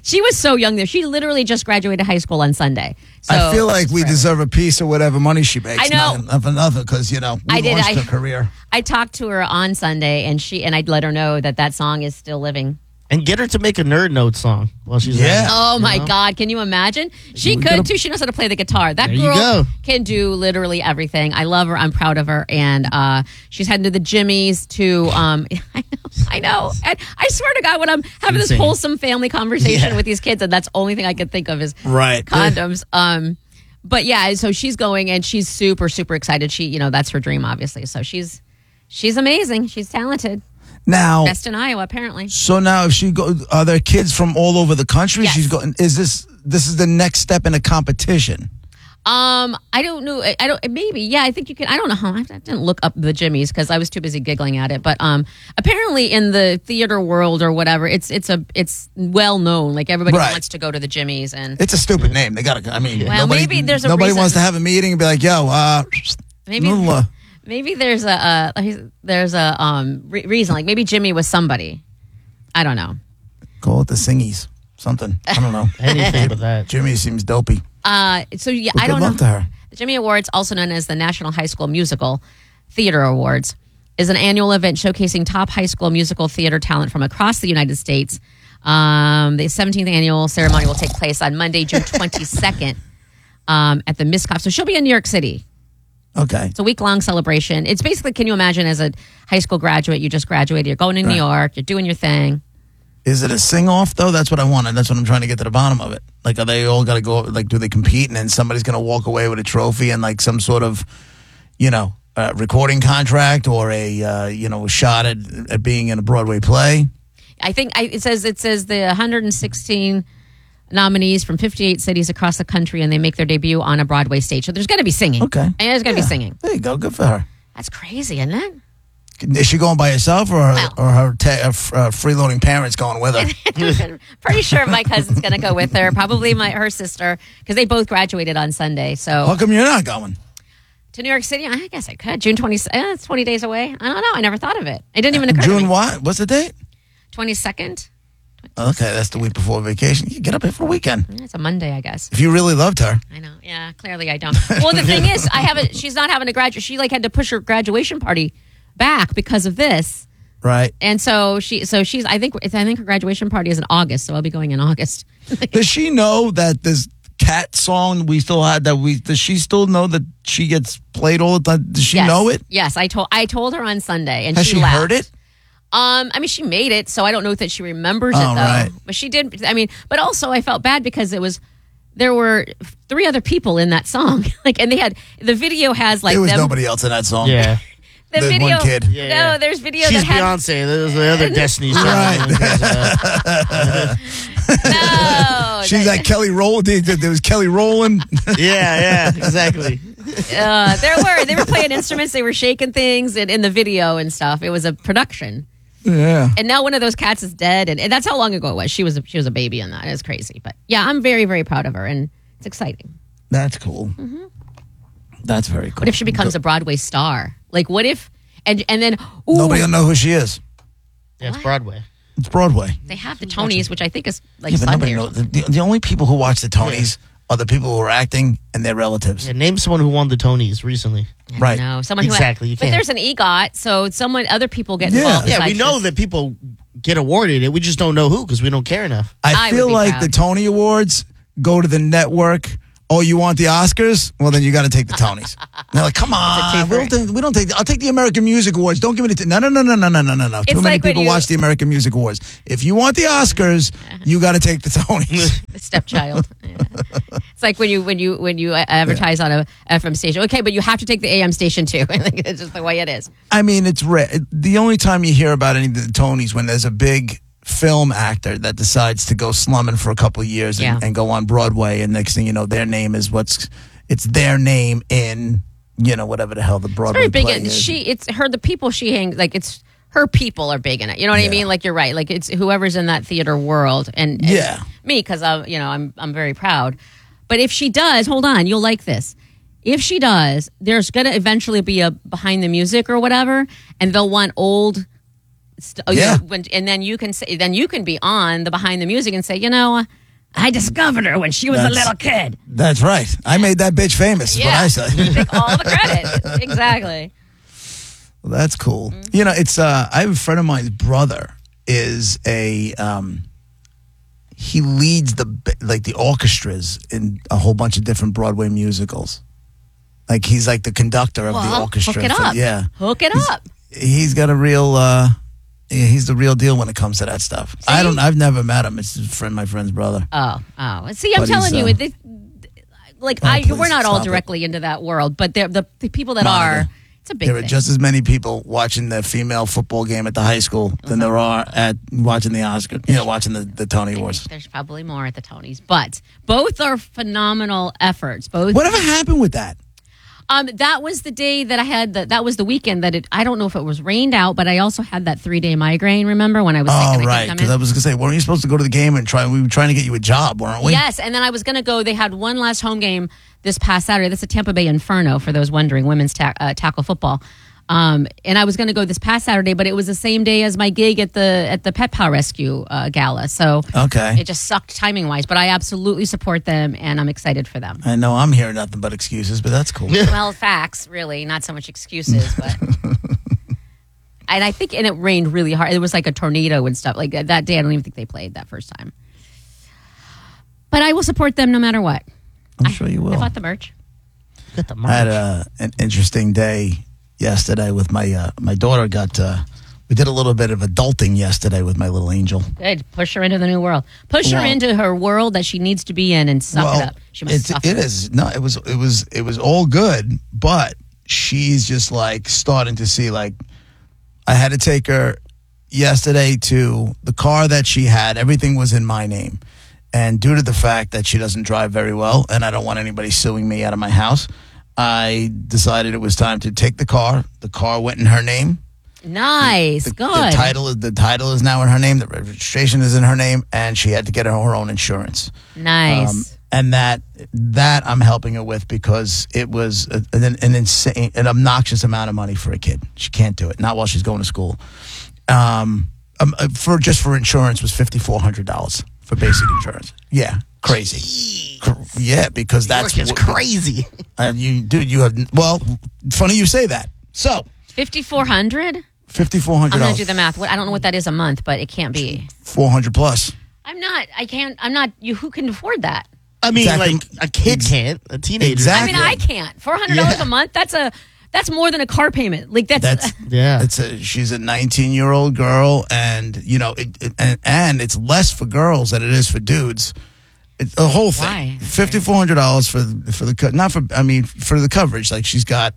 She was so young there. She literally just graduated high school on Sunday. So I feel like we deserve a piece of whatever money she makes. I know. Not for nothing, because, we launched her career. I talked to her on Sunday, and I'd let her know that song is still living. And get her to make a Nerd Note song while she's there. Oh, my God. Can you imagine? She could, too. She knows how to play the guitar. That girl can do literally everything. I love her. I'm proud of her. And she's heading to the Jimmy's to, I know. And I swear to God, when I'm having this wholesome family conversation with these kids, and that's the only thing I can think of is condoms. But yeah, so she's going, and she's super, super excited. She, that's her dream, obviously. So she's amazing. She's talented. Now, best in Iowa, apparently. So now, if she are there kids from all over the country? Yes. She's going. This is the next step in a competition? I don't know. Maybe. Yeah, I think you can. I don't know how. I didn't look up the Jimmy's because I was too busy giggling at it. But apparently, in the theater world or whatever, it's well known. Like everybody wants to go to the Jimmy's, and it's a stupid name. They got to. I mean, maybe there's a nobody reason. Wants to have a meeting and be like, "Yo, Maybe there's a reason. Like maybe Jimmy was somebody. I don't know. Call it the Singies. Something. I don't know. Anything but that. Jimmy seems dopey. So yeah, I don't know. Good luck to her. The Jimmy Awards, also known as the National High School Musical Theater Awards, is an annual event showcasing top high school musical theater talent from across the United States. The 17th annual ceremony will take place on Monday, June 22nd, at the Miscop. So she'll be in New York City. Okay. It's a week-long celebration. It's basically, can you imagine, as a high school graduate, you just graduated, you're going to New York, you're doing your thing. Is it a sing-off, though? That's what I wanted. That's what I'm trying to get to the bottom of it. Like, are they all got to go, like, do they compete, and then somebody's going to walk away with a trophy and, like, some sort of, recording contract or a shot at being in a Broadway play? I think it says the 116 nominees from 58 cities across the country, and they make their debut on a Broadway stage. So there's going to be singing. Okay. And there's going to be singing. There you go. Good for her. That's crazy, isn't it? Is she going by herself, or her freeloading parents going with her? Pretty sure my cousin's going to go with her. Probably her sister, because they both graduated on Sunday. So how come you're not going? To New York City? I guess I could. June 20. It's 20 days away. I don't know. I never thought of it. It didn't even occur to me. June what? What's the date? 22nd. Okay, that's the week before vacation. You get up here for a weekend. It's a Monday, I guess. If you really loved her. I know. Yeah, clearly I don't. Well, the thing is, she's not having a graduate. She had to push her graduation party back because of this. Right. And so she's. I think her graduation party is in August, so I'll be going in August. Does she know that this cat song we still had does she still know that she gets played all the time? Does she know it? Yes, I told her on Sunday, and has she laughed. heard it? She made it, so I don't know that she remembers it though. Right. But she did. But also I felt bad because there were 3 other people in that song. And the video has like there was nobody else in that song. Yeah. There's video, one kid. Yeah. No, there's video She's that had Beyonce. There's the other Destiny's Child. No. She's like Kelly Rowland. There was Kelly Rowland. Yeah, exactly. They were playing instruments, they were shaking things in the video and stuff. It was a production. Yeah. And now one of those cats is dead, and that's how long ago it was. She was a baby in that. It's crazy. But yeah, I'm very, very proud of her, and it's exciting. That's cool. Mm-hmm. That's very cool. What if she becomes a Broadway star? Like, what if and then nobody will know who she is. Yeah, it's Broadway. It's Broadway. They have the Tonys, which I think is like but nobody Sunday. knows. The only people who watch the Tonys are the people who are acting and their relatives. Yeah, name someone who won the Tonys recently. Right. No, someone exactly. But there's an EGOT, so other people get involved. Yeah, we know that people get awarded it. We just don't know who because we don't care enough. I feel like proud. the Tony Awards go to the network. Oh, you want the Oscars? Well, then you got to take the Tonys. And they're like, come on, we don't take. I'll take the American Music Awards. Don't give me the. No. Too many people watch the American Music Awards. If you want the Oscars, you got to take the Tonys. The stepchild. Yeah. It's like when you advertise on a FM station. Okay, but you have to take the AM station too. It's just the way it is. I mean, it's rare. The only time you hear about any of the Tonys when there's a big film actor that decides to go slumming for a couple of years and go on Broadway, and next thing you know, their name is it's their name in whatever the hell the Broadway it's very big. play And is. it's her. The people she hangs it's her people are big in it. You know what I mean? Like you're right. Like it's whoever's in that theater world and me because I'm very proud. But if she does, hold on, you'll like this. If she does, there's gonna eventually be a behind the music or whatever, and they'll want old and then you can say, then you can be on the behind the music and say, I discovered her when she was a little kid. That's right. I made that bitch famous. Yeah. Is what I say. Take all the credit. Exactly. Well, that's cool. Mm-hmm. It's I have a friend of mine's brother is a he leads the orchestras in a whole bunch of different Broadway musicals. Like he's like the conductor of the orchestra. Hook it up. Hook it up. He's got a real he's the real deal when it comes to that stuff. See? I've never met him. It's my friend's brother. Oh. See, I'm telling you, we're not all directly into that world, but the people that are, it's a big thing. There are just as many people watching the female football game at the high school than there are at watching the Oscar, watching the Tony Awards. There's probably more at the Tonys, but both are phenomenal efforts. Whatever happened with that? That was the day that I had that was the weekend that I don't know if it was rained out, but I also had that 3-day migraine, remember, when I was sick. Oh, right, because I was going to say, weren't you supposed to go to the game and we were trying to get you a job, weren't we? Yes, and then I was going to go, they had one last home game this past Saturday. That's a Tampa Bay Inferno, for those wondering, women's tackle football. And I was going to go this past Saturday, but it was the same day as my gig at the Pet Pal Rescue Gala. So it just sucked timing wise. But I absolutely support them, and I'm excited for them. I know I'm hearing nothing but excuses, but that's cool. Well, facts, really, not so much excuses, but. And I think, and it rained really hard. It was like a tornado and stuff. Like that day, I don't even think they played that first time. But I will support them no matter what. I'm sure you will. I bought the merch. Got the merch. I had an interesting day yesterday with my daughter. We did a little bit of adulting yesterday with my little angel. Good. Push her into the new world. Push her into her world that she needs to be in and suck it up. She must suffer. It is. No, it was all good, but she's just like starting to see, like, I had to take her yesterday to the car that she had. Everything was in my name. And due to the fact that she doesn't drive very well and I don't want anybody suing me out of my house, I decided it was time to take the car. The car went in her name. Nice. Good. The title is now in her name. The registration is in her name, and she had to get her own insurance. Nice. And that I'm helping her with because it was an obnoxious amount of money for a kid. She can't do it. Not while she's going to school. For insurance was $5,400 for basic insurance. Yeah, crazy. Yeah, because that's just crazy. You have funny you say that. So $5,400. $5,400. I'm gonna do the math. I don't know what that is a month, but it can't be 400 plus. I'm not. Who can afford that? I mean, like a kid can't. A teenager. Exactly. I mean, I can't. $400 a month. That's more than a car payment. Like that's yeah. She's a 19-year-old girl, and and it's less for girls than it is for dudes. It's a whole thing. Why? $5,400 for the coverage. Like she's got,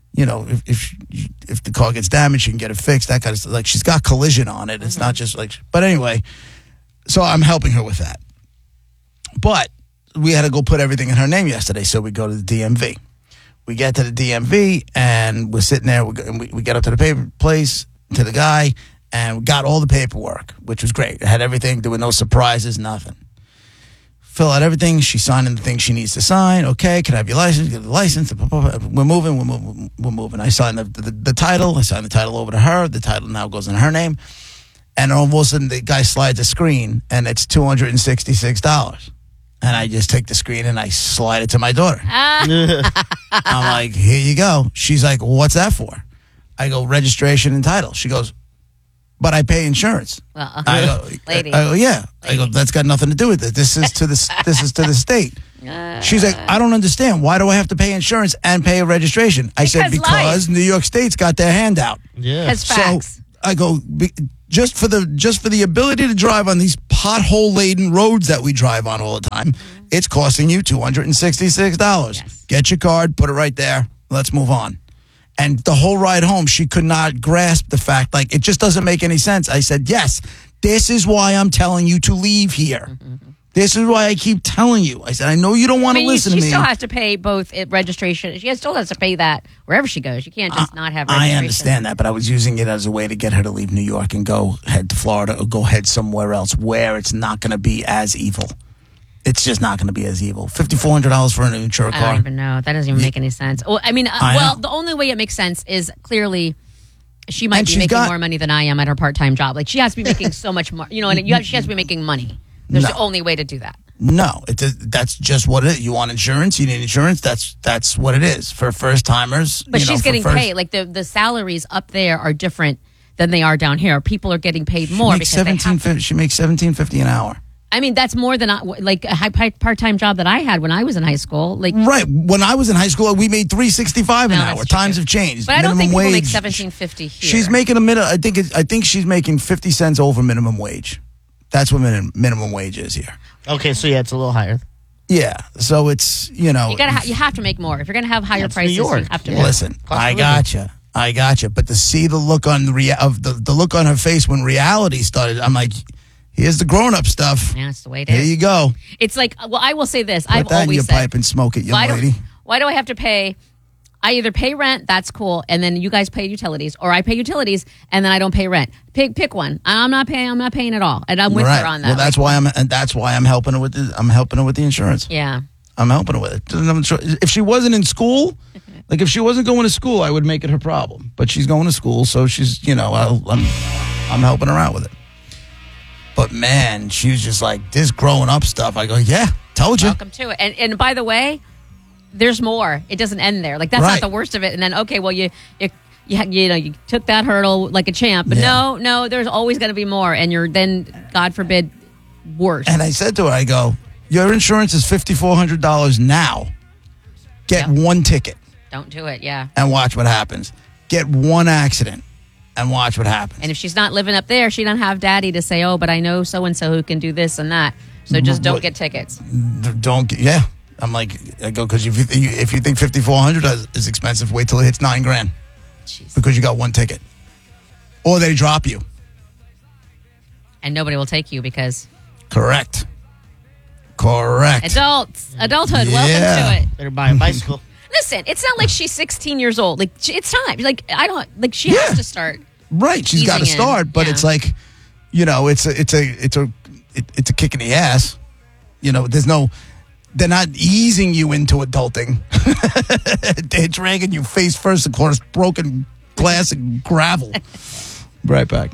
if the car gets damaged, she can get it fixed. That kind of stuff. Like she's got collision on it. It's not just like. But anyway, so I'm helping her with that. But we had to go put everything in her name yesterday, so we go to the DMV. We get to the DMV, and we're sitting there. We get up to the paper place, to the guy, and we got all the paperwork, which was great. It had everything. There were no surprises, nothing. Fill out everything. She's signing the things she needs to sign. Okay, can I have your license? Get the license. We're moving. I signed the title. I signed the title over to her. The title now goes in her name. And all of a sudden, the guy slides a screen, and it's $266. And I just take the screen and I slide it to my daughter. I'm like, here you go. She's like, what's that for? I go, registration and title. She goes, but I pay insurance. Well, I go, yeah. I go, that's got nothing to do with it. This is to the state. She's like, I don't understand. Why do I have to pay insurance and pay a registration? I said, because New York State's got their hand out. Yeah. Has facts. So I go, just for the ability to drive on these pothole-laden roads that we drive on all the time, it's costing you $266. Yes. Get your card, put it right there. Let's move on. And the whole ride home, she could not grasp the fact, like, it just doesn't make any sense. I said, yes, this is why I'm telling you to leave here. This is why I keep telling you. I said, I know you don't want to listen to me. She still has to pay both registration. She still has to pay that wherever she goes. You can't just not have registration. I understand that, but I was using it as a way to get her to leave New York and go head to Florida or go head somewhere else where it's not going to be as evil. It's just not going to be as evil. $5,400 for an insured car. I don't even know. That doesn't even make any sense. Well, I mean, the only way it makes sense is clearly she might be making more money than I am at her part-time job. Like, she has to be making so much more, you know, and she has to be making money. There's the only way to do that. No, that's just what it is. You want insurance, you need insurance, that's what it is for first-timers. But she's getting paid. Like, the salaries up there are different than they are down here. People are getting paid more because she makes $17.50 an hour. I mean, that's more than like a high part-time job that I had when I was in high school. Like, right, when I was in high school, we made $3.65 an hour. Times have changed. But I don't think people make $17.50 here. She's making I think she's making 50 cents over minimum wage. That's what minimum wage is here. Okay, so yeah, it's a little higher. Yeah, so it's you have to make more if you're going to have higher prices. New York. You have to. Listen, I gotcha. But to see the look on the look on her face when reality started, I'm like, here's the grown-up stuff. Yeah, that's the way it is. Here you go. It's like, well, I will say this. Put that in your pipe and smoke it, young lady. Why do I have to pay? I either pay rent, that's cool, and then you guys pay utilities, or I pay utilities and then I don't pay rent. Pick one. I'm not paying at all, and I'm with her on that. Well, that's why I'm helping her with the insurance. Yeah, I'm helping her with it. If she wasn't in school, like if she wasn't going to school, I would make it her problem. But she's going to school, so she's I'm helping her out with it. But man, she was just like this growing up stuff. I go, yeah, told you. Welcome to it. And by the way, there's more. It doesn't end there. Like, that's not the worst of it. And then, okay, well, you took that hurdle like a champ. But no, there's always going to be more. And you're then, God forbid, worse. And I said to her, I go, your insurance is $5,400 now. Get one ticket. Don't do it, yeah. And watch what happens. Get one accident and watch what happens. And if she's not living up there, she don't have daddy to say, oh, but I know so-and-so who can do this and that. So just don't get tickets. Yeah. I'm like, I go, because if you think $5,400 is expensive, wait till it hits $9,000. Jeez. Because you got one ticket. Or they drop you. And nobody will take you because... Correct. Adulthood, welcome to it. Better buy a bicycle. Listen, it's not like she's 16 years old. Like, it's time. Like, she has to start. Right, she's got to start, but it's like, it's a kick in the ass. They're not easing you into adulting. They're dragging you face first across broken glass and gravel. Right back.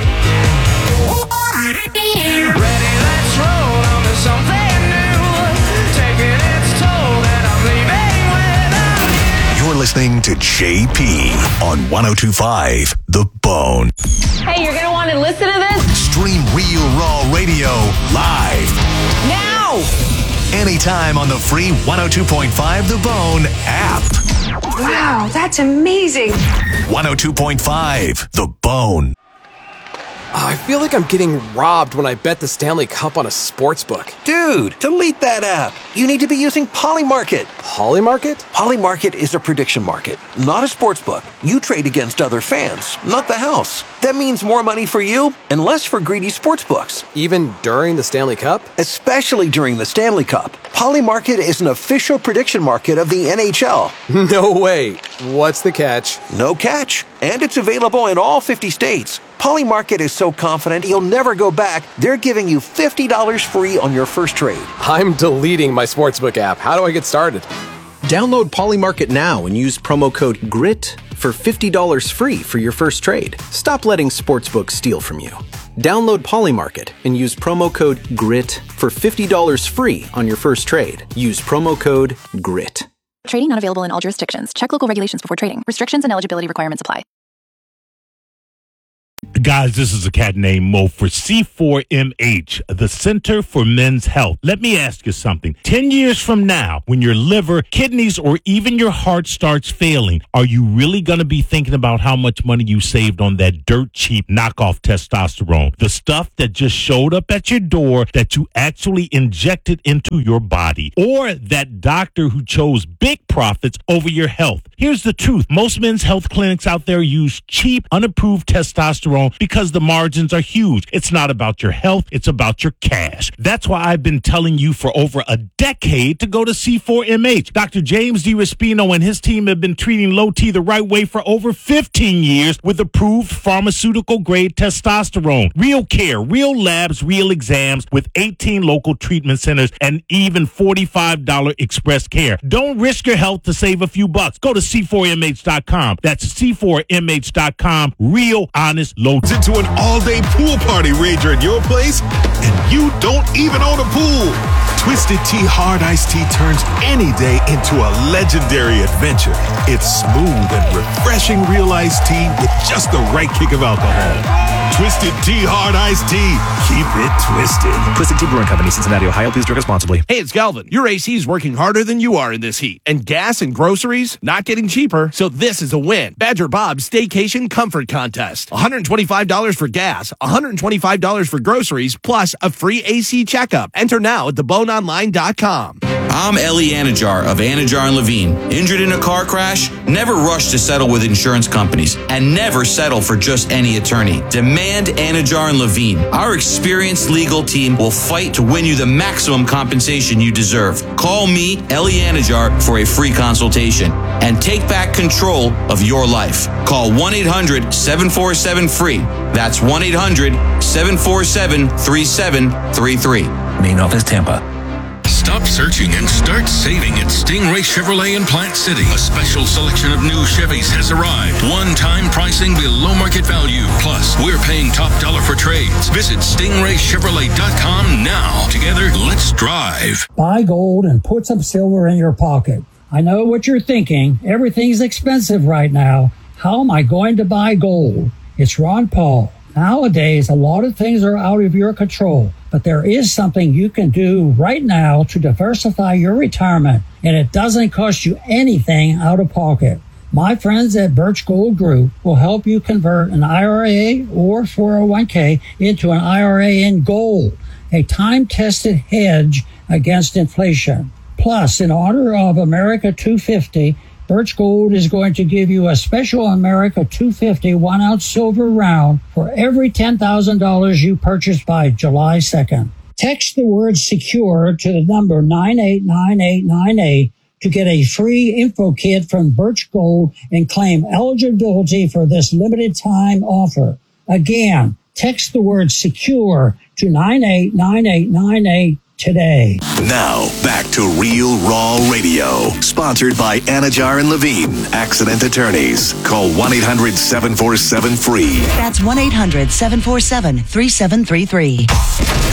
Ready, let's roll on to something new. Taking its toll and I'm leaving without you. You're listening to JP on 102.5 The Bone. Hey, you're going to want to listen to this? Stream Real Raw Radio live. Now! Anytime on the free 102.5 The Bone app. Wow, that's amazing. 102.5 The Bone. I feel like I'm getting robbed when I bet the Stanley Cup on a sportsbook. Dude, delete that app. You need to be using Polymarket. Polymarket? Polymarket is a prediction market, not a sportsbook. You trade against other fans, not the house. That means more money for you and less for greedy sportsbooks. Even during the Stanley Cup? Especially during the Stanley Cup. Polymarket is an official prediction market of the NHL. No way. What's the catch? No catch. And it's available in all 50 states. Polymarket is so confident you'll never go back, they're giving you $50 free on your first trade. I'm deleting my sportsbook app. How do I get started? Download Polymarket now and use promo code GRIT for $50 free for your first trade. Stop letting sportsbooks steal from you. Download Polymarket and use promo code GRIT for $50 free on your first trade. Use promo code GRIT. Trading not available in all jurisdictions. Check local regulations before trading. Restrictions and eligibility requirements apply. Guys, this is a cat named Mo for C4MH, the Center for Men's Health. Let me ask you something. 10 years from now, when your liver, kidneys, or even your heart starts failing, are you really going to be thinking about how much money you saved on that dirt cheap knockoff testosterone? The stuff that just showed up at your door that you actually injected into your body? Or that doctor who chose big profits over your health? Here's the truth. Most men's health clinics out there use cheap, unapproved testosterone testosterone because the margins are huge. It's not about your health. It's about your cash. That's why I've been telling you for over a decade to go to C4MH. Dr. James DiRespino and his team have been treating low T the right way for over 15 years with approved pharmaceutical-grade testosterone. Real care, real labs, real exams with 18 local treatment centers and even $45 express care. Don't risk your health to save a few bucks. Go to C4MH.com. That's C4MH.com. Real, honest, low. Into an all-day pool party rager at your place, and you don't even own a pool. Twisted Tea Hard Iced Tea turns any day into a legendary adventure. It's smooth and refreshing real iced tea with just the right kick of alcohol. Twisted Tea Hard Iced Tea. Keep it twisted. Twisted Tea Brewing Company, Cincinnati, Ohio. Please drink responsibly. Hey, it's Galvin. Your AC is working harder than you are in this heat. And gas and groceries not getting cheaper, so this is a win. Badger Bob's Staycation Comfort Contest. $125 for gas, $125 for groceries, plus a free AC checkup. Enter now at theboneonline.com. I'm Ellie Anajar of Anajar and Levine. Injured in a car crash? Never rush to settle with insurance companies and never settle for just any attorney. Demand Anajar and Levine. Our experienced legal team will fight to win you the maximum compensation you deserve. Call me, Ellie Anajar, for a free consultation and take back control of your life. Call 1-800-747-FREE. That's 1-800-747-3733. Main office, Tampa. Stop searching and start saving at Stingray Chevrolet in Plant City. A special selection of new Chevys has arrived. One-time pricing below market value. Plus, we're paying top dollar for trades. Visit StingrayChevrolet.com now. Together, let's drive. Buy gold and put some silver in your pocket. I know what you're thinking. Everything's expensive right now. How am I going to buy gold? It's Ron Paul. Nowadays, a lot of things are out of your control, but there is something you can do right now to diversify your retirement, and it doesn't cost you anything out of pocket. My friends at Birch Gold Group will help you convert an IRA or 401k into an IRA in gold, a time-tested hedge against inflation. Plus, in honor of America 250, Birch Gold is going to give you a special America 250 1-ounce silver round for every $10,000 you purchase by July 2nd. Text the word SECURE to the number 989898 to get a free info kit from Birch Gold and claim eligibility for this limited time offer. Again, text the word SECURE to 989898 today. Now, back to Real Raw Radio. Sponsored by Anajar and Levine, accident attorneys. Call 1-800-747-FREE. That's 1-800-747-3733.